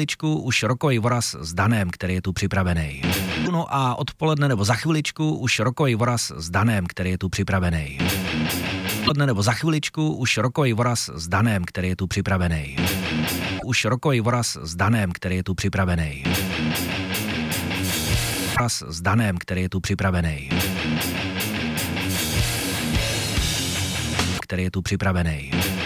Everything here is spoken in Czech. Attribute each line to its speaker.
Speaker 1: chviličku už rokový voraz s Danem, který je tu připravený. No a odpoledne nebo za chviličku už rokový voraz s Danem, který je tu připravený. Odpoledne nebo za chviličku už rokový voraz s Danem, který je tu připravený. Už rokový voraz s Danem, který je tu připravený. Voraz s Danem, který je tu připravený. Který je tu připravený.